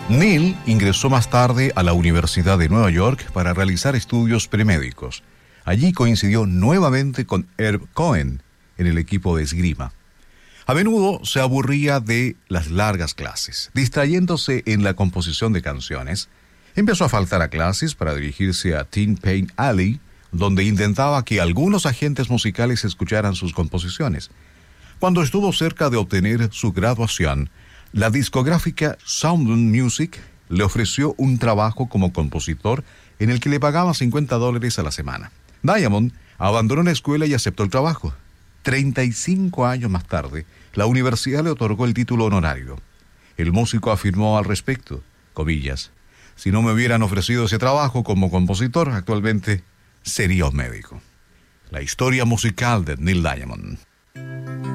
Neil ingresó más tarde a la Universidad de Nueva York para realizar estudios premédicos. Allí coincidió nuevamente con Herb Cohen en el equipo de esgrima. A menudo se aburría de las largas clases. Distrayéndose en la composición de canciones, empezó a faltar a clases para dirigirse a Tin Pan Alley, donde intentaba que algunos agentes musicales escucharan sus composiciones. Cuando estuvo cerca de obtener su graduación, la discográfica Sound Music le ofreció un trabajo como compositor en el que le pagaba $50 a la semana. Diamond abandonó la escuela y aceptó el trabajo. 35 años más tarde, la universidad le otorgó el título honorario. El músico afirmó al respecto, comillas, si no me hubieran ofrecido ese trabajo como compositor, actualmente sería un médico. La historia musical de Neil Diamond.